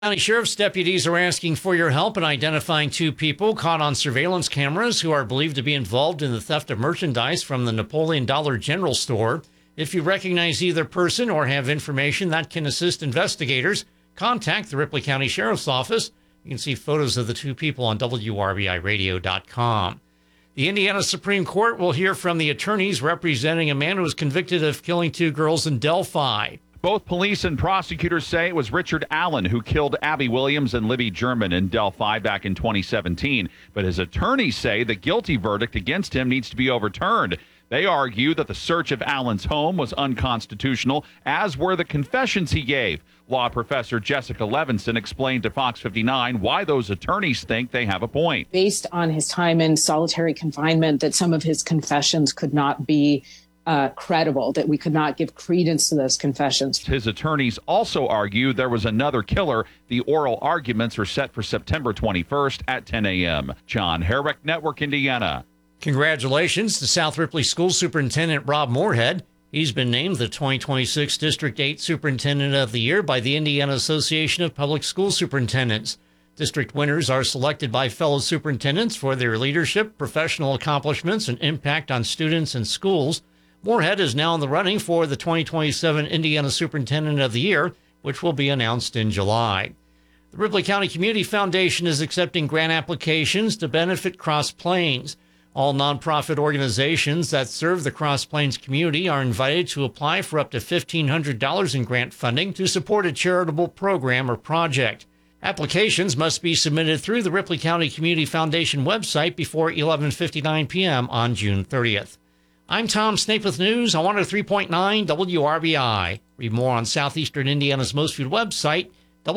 County Sheriff's deputies are asking for your help in identifying two people caught on surveillance cameras who are believed to be involved in the theft of merchandise from the Napoleon Dollar General Store. If you recognize either person or have information that can assist investigators, contact the Ripley County Sheriff's Office. You can see photos of the two people on WRBIRadio.com. The Indiana Supreme Court will hear from the attorneys representing a man who was convicted of killing two girls in Delphi. Both police and prosecutors say it was Richard Allen who killed Abby Williams and Libby German in Delphi back in 2017. But his attorneys say the guilty verdict against him needs to be overturned. They argue that the search of Allen's home was unconstitutional, as were the confessions he gave. Law professor Jessica Levinson explained to Fox 59 why those attorneys think they have a point. Based on his time in solitary confinement, that some of his confessions could not be credible, that we could not give credence to those confessions. His attorneys also argue there was another killer. The oral arguments are set for September 21st at 10 a.m. John Herrick, Network Indiana. Congratulations to South Ripley School Superintendent Rob Moorhead. He's been named the 2026 District 8 Superintendent of the Year by the Indiana Association of Public School Superintendents. District winners are selected by fellow superintendents for their leadership, professional accomplishments, and impact on students and schools. Moorhead is now in the running for the 2027 Indiana Superintendent of the Year, which will be announced in July. The Ripley County Community Foundation is accepting grant applications to benefit Cross Plains. All nonprofit organizations that serve the Cross Plains community are invited to apply for up to $1,500 in grant funding to support a charitable program or project. Applications must be submitted through the Ripley County Community Foundation website before 11:59 p.m. on June 30th. I'm Tom Snape with news on 103.9 WRBI. Read more on Southeastern Indiana's most viewed website,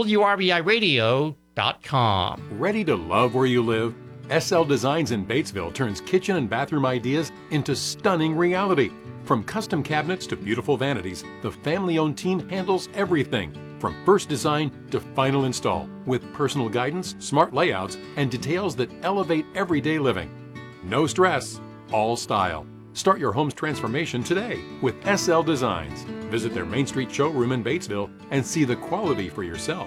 WRBIRadio.com. Ready to love where you live? SL Designs in Batesville turns kitchen and bathroom ideas into stunning reality. From custom cabinets to beautiful vanities, the family-owned team handles everything, from first design to final install, with personal guidance, smart layouts, and details that elevate everyday living. No stress, all style. Start your home's transformation today with SL Designs. Visit their Main Street showroom in Batesville and see the quality for yourself.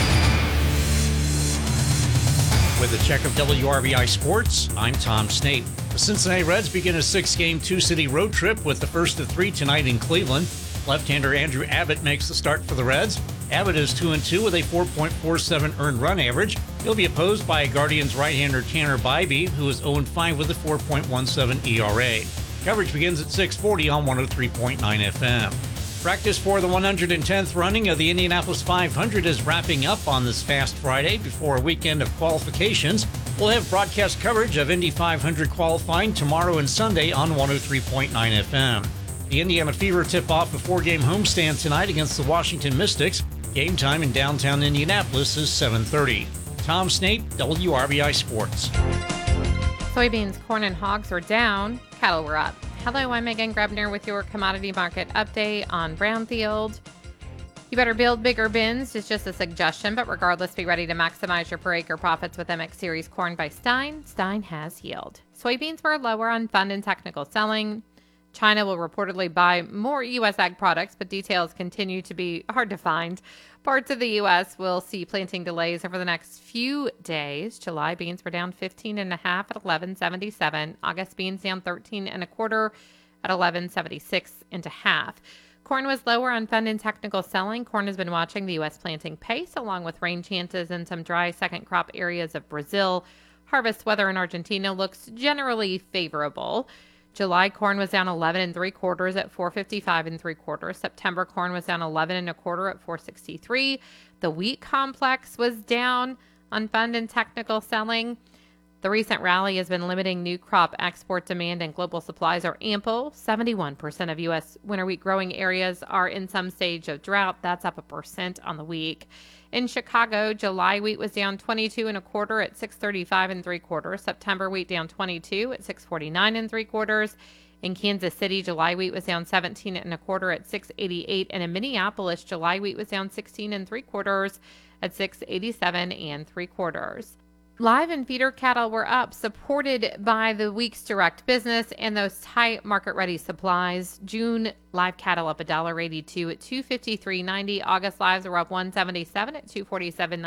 With a check of WRBI Sports, I'm Tom Snape. The Cincinnati Reds begin a 6-game, 2-city road trip with the first of 3 tonight in Cleveland. Left-hander Andrew Abbott makes the start for the Reds. Abbott is 2-2 with a 4.47 earned run average. He'll be opposed by Guardians right-hander Tanner Bybee, who is 0-5 with a 4.17 ERA. Coverage begins at 6:40 on 103.9 FM. Practice for the 110th running of the Indianapolis 500 is wrapping up on this Fast Friday before a weekend of qualifications. We'll have broadcast coverage of Indy 500 qualifying tomorrow and Sunday on 103.9 FM. The Indiana Fever tip off a 4-game homestand tonight against the Washington Mystics. Game time in downtown Indianapolis is 7:30. Tom Snape, WRBI Sports. Soybeans, corn, and hogs are down. Cattle were up. Hello, I'm Megan Grebner with your commodity market update on Brownfield. You better build bigger bins. It's just a suggestion, but regardless, be ready to maximize your per acre profits with MX Series corn by Stein. Stein has yield. Soybeans were lower on fund and technical selling. China will reportedly buy more U.S. ag products, but details continue to be hard to find. Parts of the U.S. will see planting delays over the next few days. July beans were down 15.5 at 11.77. August beans down 13.25 at 11.76.5. Corn was lower on fund and technical selling. Corn has been watching the U.S. planting pace, along with rain chances in some dry second crop areas of Brazil. Harvest weather in Argentina looks generally favorable. July corn was down 11.75 at 4.55 September corn was down 11.25 at 4.63. The wheat complex was down on fund and technical selling. The recent rally has been limiting new crop export demand, and global supplies are ample. 71% of U.S. winter wheat growing areas are in some stage of drought. That's up 1% on the week. In Chicago, July wheat was down 22.25 at 6.35 September wheat down 22 at 6.49 In Kansas City, July wheat was down 17.25 at 6.88, and in Minneapolis, July wheat was down 16.75 at 6.87 3/4. Live and feeder cattle were up, supported by the week's direct business and those tight market-ready supplies. June live cattle up $1.82 at $253.90. August lives are up $177 at $247.90.